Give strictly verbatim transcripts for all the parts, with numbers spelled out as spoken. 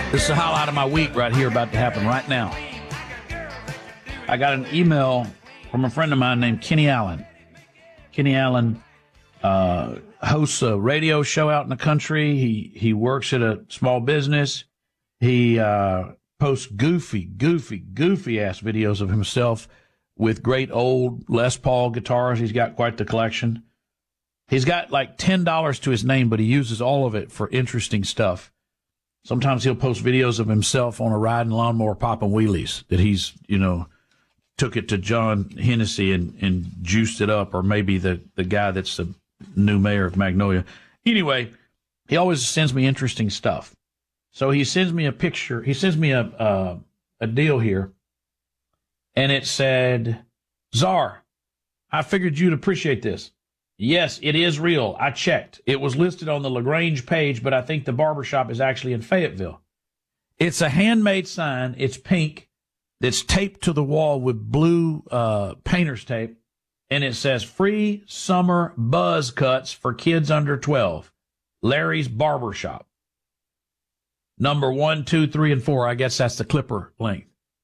This is the highlight of my week right here, about to happen right now. I got an email from a friend of mine named Kenny Allen. Kenny Allen uh, hosts a radio show out in the country. He he works at a small business. He uh, posts goofy, goofy, goofy-ass videos of himself with great old Les Paul guitars. He's got quite the collection. He's got like ten dollars to his name, but he uses all of it for interesting stuff. Sometimes he'll post videos of himself on a riding lawnmower popping wheelies that he's, you know, took it to John Hennessy and, and juiced it up, or maybe the, the guy that's the new mayor of Magnolia. Anyway, he always sends me interesting stuff. So he sends me a picture. He sends me a a, a deal here, and it said, Czar, I figured you'd appreciate this. Yes, it is real. I checked. It was listed on the LaGrange page, but I think the barbershop is actually in Fayetteville. It's a handmade sign. It's pink. That's taped to the wall with blue uh, painter's tape, and it says, free summer buzz cuts for kids under twelve. Larry's Barbershop. Number one, two, three, and four. I guess that's the clipper length.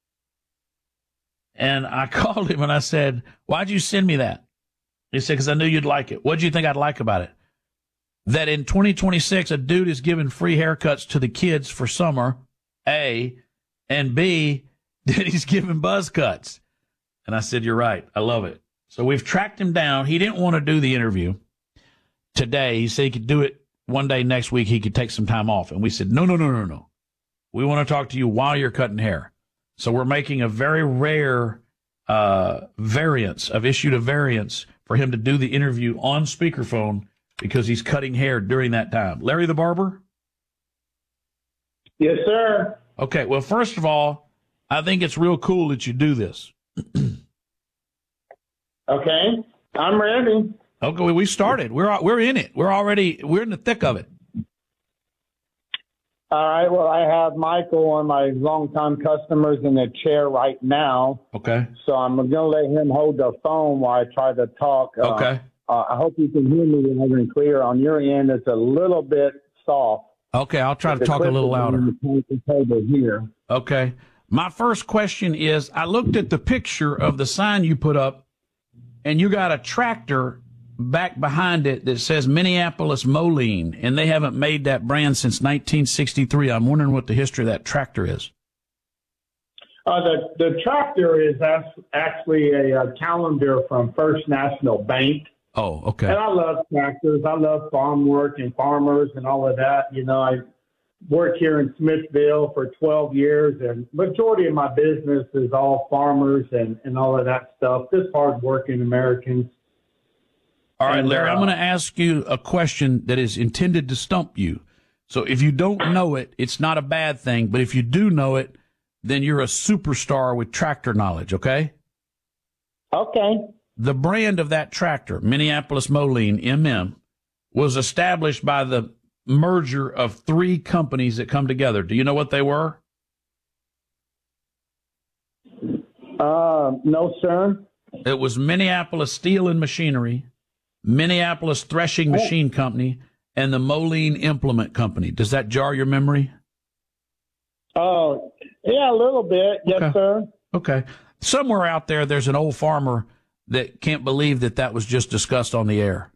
And I called him and I said, why'd you send me that? He said, because I knew you'd like it. What do you think I'd like about it? That in twenty twenty-six, a dude is giving free haircuts to the kids for summer, A, and B, that he's giving buzz cuts. And I said, you're right. I love it. So we've tracked him down. He didn't want to do the interview today. He said he could do it one day next week. He could take some time off. And we said, no, no, no, no, no. We want to talk to you while you're cutting hair. So we're making a very rare uh, variance. I've issued a variance for him to do the interview on speakerphone because he's cutting hair during that time. Larry the Barber? Yes, sir. Okay, well, first of all, I think it's real cool that you do this. Okay, I'm ready. Okay, well, we started. We're we're in it. We're already, we're in the thick of it. All right, well, I have Michael, one of my longtime customers, in the chair right now. Okay. So I'm going to let him hold the phone while I try to talk. Okay. Uh, uh, I hope you can hear me loud and clear. On your end, it's a little bit soft. Okay, I'll try to talk a little louder. Here. Okay. My first question is, I looked at the picture of the sign you put up, and you got a tractor back behind it that says Minneapolis Moline, and they haven't made that brand since nineteen sixty-three. I'm wondering what the history of that tractor is. Uh, the, the tractor is actually a, a calendar from First National Bank. Oh, okay. And I love tractors. I love farm work and farmers and all of that. You know, I worked here in Smithville for twelve years, and majority of my business is all farmers and, and all of that stuff, just hard-working Americans. All right, and, Larry, uh, I'm going to ask you a question that is intended to stump you. So if you don't know it, it's not a bad thing. But if you do know it, then you're a superstar with tractor knowledge, okay? Okay. The brand of that tractor, Minneapolis Moline, M M, was established by the merger of three companies that come together. Do you know what they were? Uh, no, sir. It was Minneapolis Steel and Machinery, Minneapolis Threshing Machine Company, and the Moline Implement Company. Does that jar your memory? Oh, yeah, a little bit. Yes, Okay. sir. Okay. Somewhere out there, there's an old farmer that can't believe that that was just discussed on the air.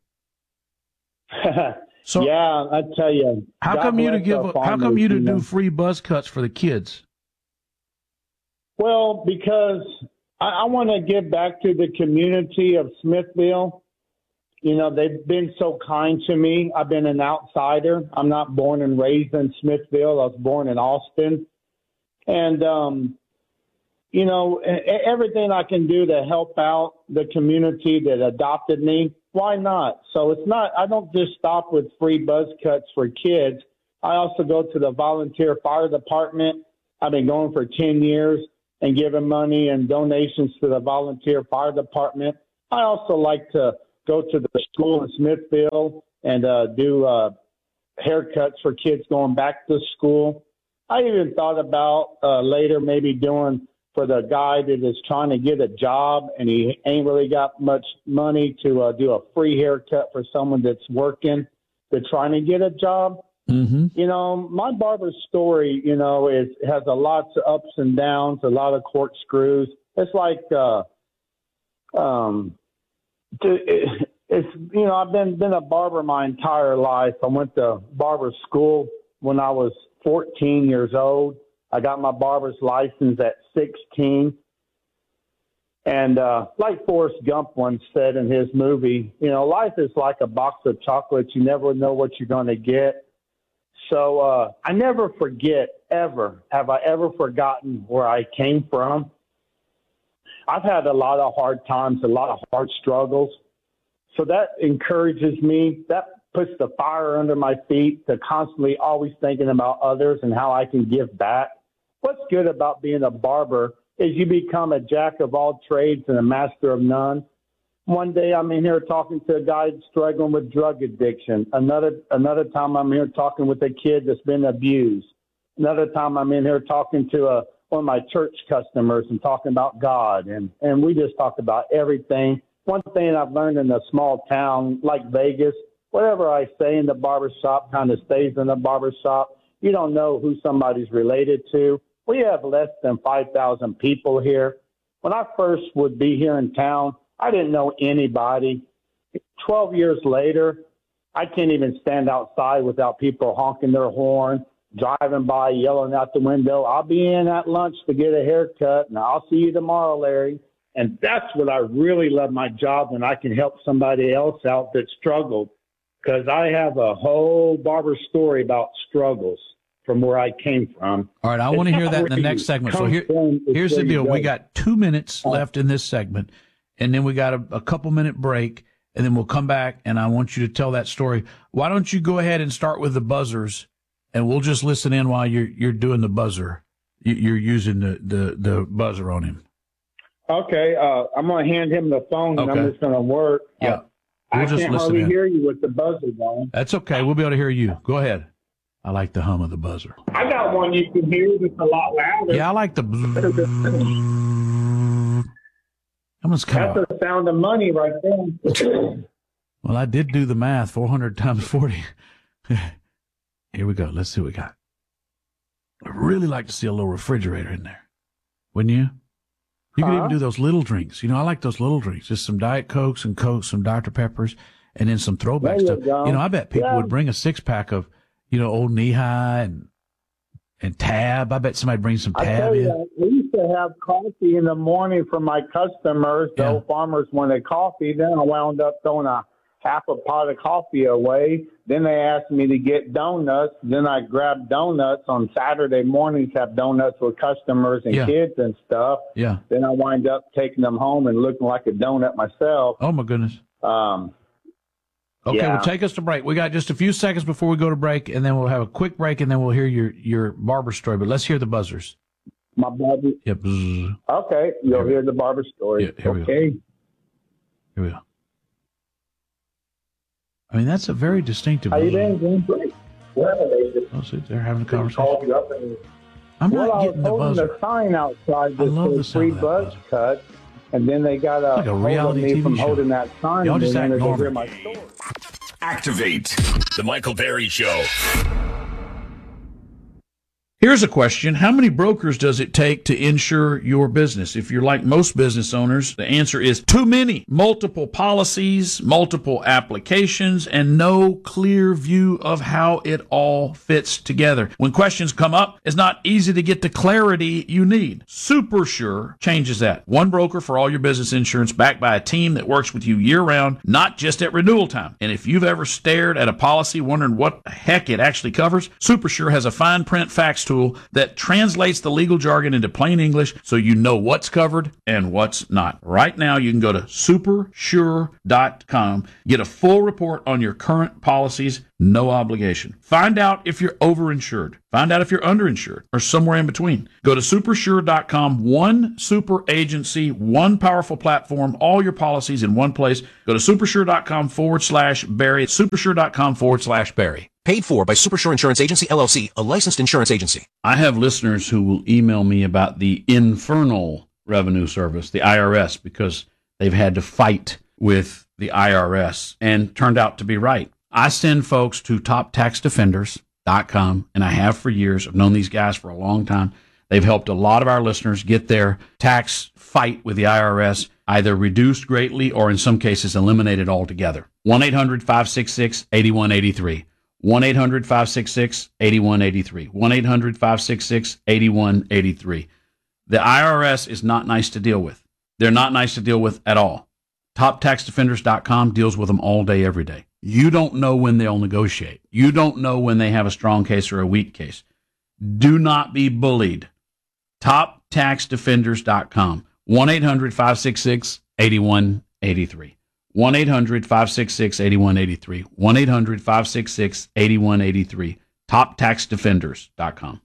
So yeah, I tell you. how God come you to bless give? our How farmers, come you to you know. do free buzz cuts for the kids? Well, because I, I want to give back to the community of Smithville. You know, they've been so kind to me. I've been an outsider. I'm not born and raised in Smithville. I was born in Austin. And, um, you know, e- everything I can do to help out the community that adopted me, why not? So it's not, I don't just stop with free buzz cuts for kids. I also go to the volunteer fire department. I've been going for ten years and giving money and donations to the volunteer fire department. I also like to go to the school in Smithville and uh, do uh, haircuts for kids going back to school. I even thought about uh, later maybe doing for the guy that is trying to get a job and he ain't really got much money to uh, do a free haircut for someone that's working, that's trying to get a job. Mm-hmm. You know, my barber's story, you know, is has a lots of ups and downs, a lot of corkscrews. It's like, uh, um, it, it's you know, I've been been a barber my entire life. I went to barber school when I was fourteen years old. I got my barber's license at sixteen. And uh, like Forrest Gump once said in his movie, you know, life is like a box of chocolates. You never know what you're going to get. So uh, I never forget, ever, have I ever forgotten where I came from. I've had a lot of hard times, a lot of hard struggles. So that encourages me. That puts the fire under my feet to constantly always thinking about others and how I can give back. What's good about being a barber is you become a jack of all trades and a master of none. One day I'm in here talking to a guy struggling with drug addiction. Another another time I'm here talking with a kid that's been abused. Another time I'm in here talking to a, one of my church customers and talking about God. And, and we just talk about everything. One thing I've learned in a small town like Vegas, whatever I say in the barbershop kind of stays in the barbershop. You don't know who somebody's related to. We have less than five thousand people here. When I first would be here in town, I didn't know anybody. twelve years later, I can't even stand outside without people honking their horn, driving by, yelling out the window, I'll be in at lunch to get a haircut, and I'll see you tomorrow, Larry. And that's what I really love my job, when I can help somebody else out that struggled, because I have a whole barber story about struggles from where I came from. All right, I want to hear that in the next segment. So here, here's the deal. We got two minutes left in this segment, and then we got a, a couple minute break, and then we'll come back, and I want you to tell that story. Why don't you go ahead and start with the buzzers, and we'll just listen in while you're you're doing the buzzer. You're using the, the, the buzzer on him. Okay, uh, I'm going to hand him the phone, and Okay. I'm just going to work. Yeah, Uh, we'll I just can't listen hardly in. hear you with the buzzer going. That's okay. We'll be able to hear you. Go ahead. I like the hum of the buzzer. I got one you can hear that's a lot louder. Yeah, I like the. That one's kind That's of. the sound of money right there. Well, I did do the math. Four hundred times forty. Here we go. Let's see what we got. I'd really like to see a little refrigerator in there. Wouldn't you? You could Uh-huh. even do those little drinks. You know, I like those little drinks. Just some Diet Cokes and Cokes, some Doctor Peppers, and then some throwback There you stuff. go. You know, I bet people Yeah. would bring a six pack of, you know, old Knee High and and Tab. I bet somebody brings some I Tab tell you, in. we used to have coffee in the morning for my customers. The Yeah. old farmers wanted coffee. Then I wound up throwing a half a pot of coffee away. Then they asked me to get donuts. Then I grabbed donuts on Saturday mornings, have donuts with customers and Yeah. kids and stuff. Yeah. Then I wind up taking them home and looking like a donut myself. Oh my goodness. Um, Okay, Yeah. well, take us to break. We got just a few seconds before we go to break, and then we'll have a quick break, and then we'll hear your, your barber story. But let's hear the buzzers. my brother. Yep. Bzzz. Okay, you'll hear the barber story. Yeah, here we go. okay. Here we go. I mean, that's a very distinctive. How you buzzer. been? Doing great. Well, they just Oh, see, they're having a conversation. called you up and I'm well, not I was getting the holding buzzer. the sign outside I that love the said sound free of that buzz buzzer. cut, and then they got a, like a hold of reality me T V from show. holding that sign. Y'all and just they act wanted to normal. hear my story. Activate the Michael Berry Show. Here's a question. How many brokers does it take to insure your business? If you're like most business owners, the answer is too many. Multiple policies, multiple applications, and no clear view of how it all fits together. When questions come up, it's not easy to get the clarity you need. SuperSure changes that. One broker for all your business insurance, backed by a team that works with you year-round, not just at renewal time. And if you've ever stared at a policy wondering what the heck it actually covers, SuperSure has a fine print fax tool that translates the legal jargon into plain English so you know what's covered and what's not. Right now, you can go to super sure dot com, get a full report on your current policies, no obligation. Find out if you're overinsured. Find out if you're underinsured or somewhere in between. Go to super sure dot com, one super agency, one powerful platform, all your policies in one place. Go to supersure.com forward slash Barry, supersure.com forward slash Barry. Paid for by Supersure Insurance Agency, L L C, a licensed insurance agency. I have listeners who will email me about the Infernal Revenue Service, the I R S, because they've had to fight with the I R S and turned out to be right. I send folks to top tax defenders dot com, and I have for years. I've known these guys for a long time. They've helped a lot of our listeners get their tax fight with the I R S either reduced greatly or in some cases eliminated altogether. one eight hundred five six six eight one eight three. one eight hundred five six six eight one eight three. one eight hundred five six six eight one eight three. The I R S is not nice to deal with. They're not nice to deal with at all. top tax defenders dot com deals with them all day, every day. You don't know when they'll negotiate. You don't know when they have a strong case or a weak case. Do not be bullied. top tax defenders dot com. one eight hundred five six six eight one eight three. one eight hundred five six six eight one eight three. one eight hundred five six six eight one eight three. top tax defenders dot com.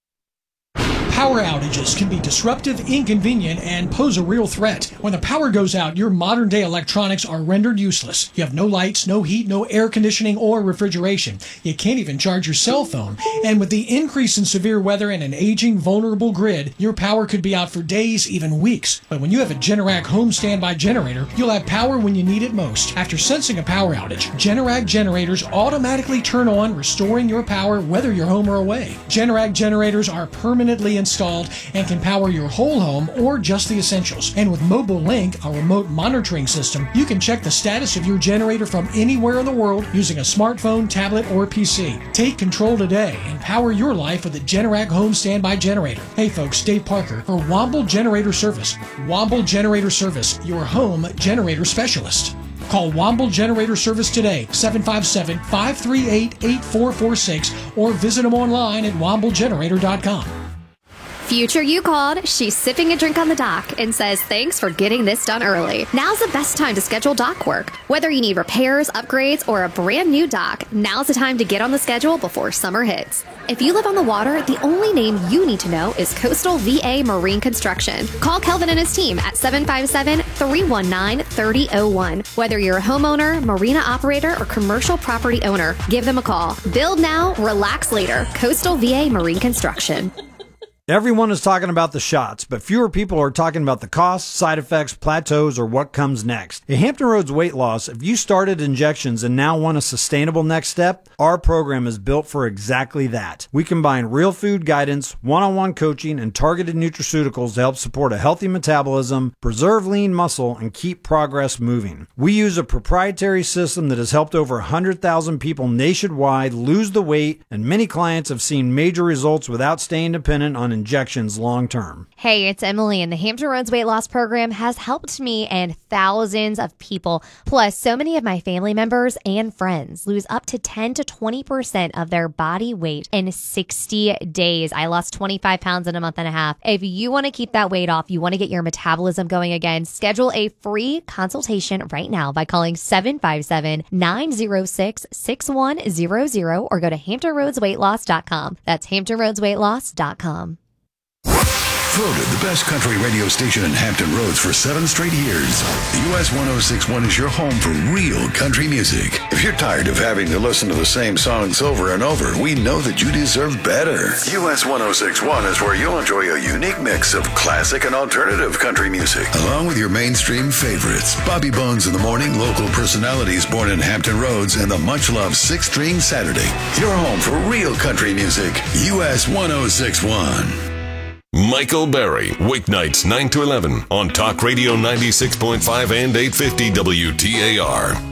Power outages can be disruptive, inconvenient, and pose a real threat. When the power goes out, your modern-day electronics are rendered useless. You have no lights, no heat, no air conditioning or refrigeration. You can't even charge your cell phone. And with the increase in severe weather and an aging, vulnerable grid, your power could be out for days, even weeks. But when you have a Generac home standby generator, you'll have power when you need it most. After sensing a power outage, Generac generators automatically turn on, restoring your power whether you're home or away. Generac generators are permanently installed and can power your whole home or just the essentials. And with Mobile Link, a remote monitoring system, you can check the status of your generator from anywhere in the world using a smartphone, tablet, or P C. Take control today and power your life with a Generac home standby generator. Hey folks, Dave Parker for Womble Generator Service. Womble Generator Service, your home generator specialist. Call Womble Generator Service today, seven five seven, five three eight, eight four four six, or visit them online at womble generator dot com. Future you called. She's sipping a drink on the dock and says thanks for getting this done early. Now's the best time to schedule dock work. Whether you need repairs, upgrades, or a brand new dock, now's the time to get on the schedule before summer hits. If you live on the water, the only name you need to know is Coastal V A Marine Construction. Call Kelvin and his team at seven five seven, three one nine, three zero zero one. Whether you're a homeowner, marina operator, or commercial property owner, give them a call. Build now, relax later. Coastal V A Marine Construction. Everyone is talking about the shots, but fewer people are talking about the costs, side effects, plateaus, or what comes next. At Hampton Roads Weight Loss, if you started injections and now want a sustainable next step, our program is built for exactly that. We combine real food guidance, one-on-one coaching, and targeted nutraceuticals to help support a healthy metabolism, preserve lean muscle, and keep progress moving. We use a proprietary system that has helped over one hundred thousand people nationwide lose the weight, and many clients have seen major results without staying dependent on injections long term. Hey, it's Emily, and the Hampton Roads Weight Loss Program has helped me and thousands of people, plus so many of my family members and friends, lose up to ten to twenty percent of their body weight in sixty days. I lost twenty-five pounds in a month and a half. If you want to keep that weight off, you want to get your metabolism going again, schedule a free consultation right now by calling seven five seven, nine zero six, six one zero zero or go to hampton roads weight loss dot com. That's hampton roads weight loss dot com. Voted the best country radio station in Hampton Roads for seven straight years. U S one oh six point one is your home for real country music. If you're tired of having to listen to the same songs over and over, we know that you deserve better. U S one oh six point one is where you'll enjoy a unique mix of classic and alternative country music, along with your mainstream favorites. Bobby Bones in the Morning, local personalities born in Hampton Roads, and the much-loved Six String Saturday. Your home for real country music. U S one oh six point one. Michael Berry, weeknights nine to eleven on Talk Radio ninety-six point five and eight fifty W T A R.